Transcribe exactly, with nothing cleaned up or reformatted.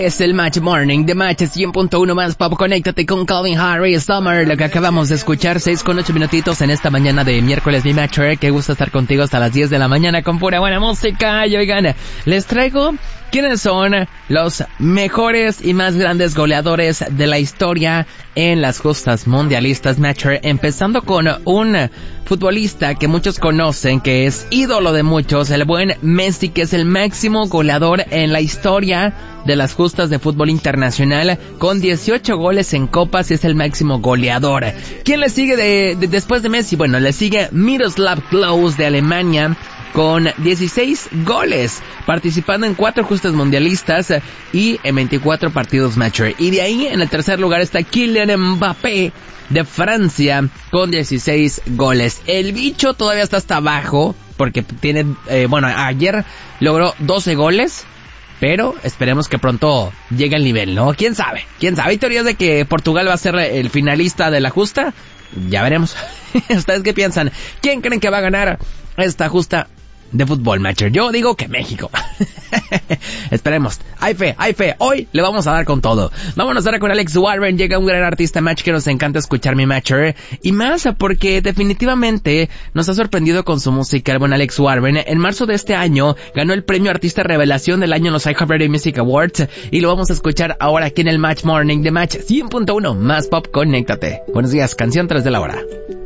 Es el Match Morning de Match cien punto uno más Pop. Conéctate con Calvin Harris Summer. Lo que acabamos de escuchar, seis con ocho minutitos en esta mañana de miércoles. Mi Matcher, que gusta estar contigo hasta las diez de la mañana con pura buena música. Y oigan, les traigo quiénes son los mejores y más grandes goleadores de la historia en las justas mundialistas, Matcher. Empezando con un futbolista que muchos conocen, que es ídolo de muchos, el buen Messi, que es el máximo goleador en la historia de las justas de fútbol internacional, con dieciocho goles en copas, y es el máximo goleador. ¿Quién le sigue de, de después de Messi? Bueno, le sigue Miroslav Klose de Alemania, con dieciséis goles, participando en cuatro justas mundialistas y en veinticuatro partidos, Matcher. Y de ahí, en el tercer lugar, está Kylian Mbappé de Francia, con dieciséis goles. El bicho todavía está hasta abajo, porque tiene, eh, bueno, ayer logró doce goles, pero esperemos que pronto llegue al nivel, ¿no? ¿Quién sabe? ¿Quién sabe? ¿Hay teorías de que Portugal va a ser el finalista de la justa? Ya veremos. ¿Ustedes qué piensan? ¿Quién creen que va a ganar esta justa de fútbol, Matcher? Yo digo que México. Esperemos. Hay fe, hay fe. Hoy le vamos a dar con todo. Vámonos ahora con Alex Warren. Llega un gran artista, Match, que nos encanta escuchar, mi Matcher. Y más porque definitivamente nos ha sorprendido con su música el buen Alex Warren. En marzo de este año ganó el premio Artista Revelación del año en los iHeartRadio Music Awards. Y lo vamos a escuchar ahora aquí en el Match Morning de Match cien punto uno más Pop. Conéctate. Buenos días, canción tres de la hora.